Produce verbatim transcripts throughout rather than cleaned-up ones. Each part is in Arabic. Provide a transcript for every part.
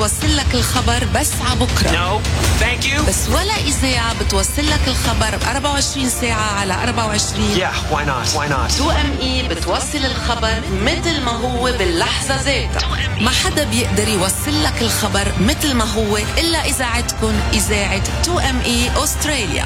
بتوصل لك الخبر بس عبكرة. No, thank you. بس ولا إذاعة بتوصل لك الخبر ب أربعة وعشرين ساعة على أربعة وعشرين. Yeah, why not? Why not? تو ام اي بتوصل الخبر مثل ما هو باللحظة ذاتها. ما حدا بيقدر يوصل لك الخبر مثل ما هو إلا إذاعتكم، إذاعة تو ام اي أستراليا.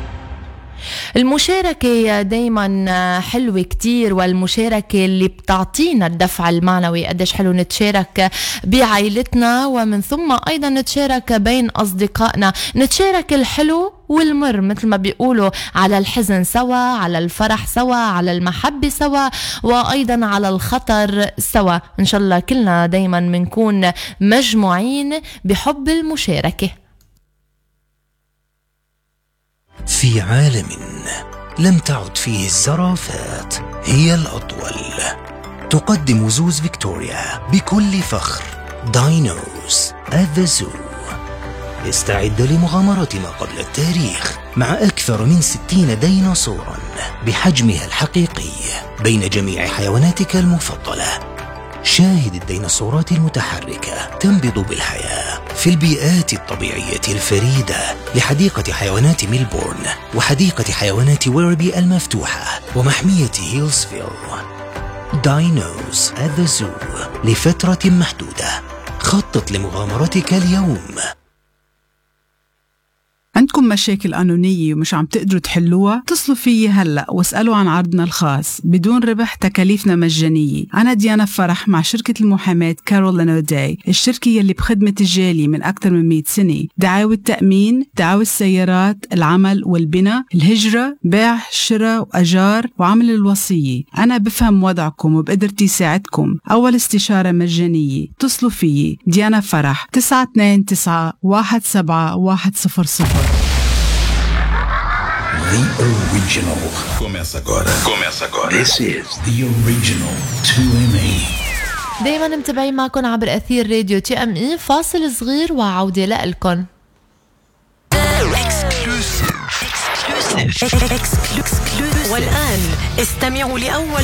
المشاركة دايما حلوة كتير، والمشاركة اللي بتعطينا الدفع المعنوي. قديش حلو نتشارك بعائلتنا، ومن ثم أيضا نتشارك بين أصدقائنا، نتشارك الحلو والمر مثل ما بيقولوا، على الحزن سوا، على الفرح سوا، على المحبة سوا، وأيضا على الخطر سوا. إن شاء الله كلنا دايما منكون مجموعين بحب المشاركة. في عالم لم تعد فيه الزرافات هي الأطول، تقدم زوز فيكتوريا بكل فخر داينوز at the zoo. استعد لمغامرة ما قبل التاريخ مع أكثر من ستين ديناصورا بحجمها الحقيقي بين جميع حيواناتك المفضلة. شاهد الديناصورات المتحركة تنبض بالحياة في البيئات الطبيعية الفريدة لحديقة حيوانات ميلبورن وحديقة حيوانات ويربي المفتوحة ومحمية هيلزفيل. داينوز at the zoo لفترة محدودة. خطط لمغامرتك اليوم. عندكم مشاكل قانونية ومش عم تقدروا تحلوها؟ اتصلوا فيي هلأ واسألوا عن عرضنا الخاص بدون ربح، تكاليفنا مجانية. أنا ديانا فرح مع شركة المحاماة كارول أوداي، الشركة يلي بخدمة الجالية من أكثر من مئة سنة. دعاوى التأمين، دعاوى السيارات، العمل والبناء، الهجرة، بيع، شراء وأجار، وعمل الوصية. أنا بفهم وضعكم وبقدرتي ساعدكم. أول استشارة مجانية. اتصلوا فيي ديانا فرح تسعة اثنين تسعة واحد سبعة واحد صفر صفر. The original. Começa agora. Começa agora. This is the original تو إم إي. دايما متابعين معكم عبر أثير راديو تي ام اي. فاصل صغير وعودة لألكن. والآن استمعوا لأول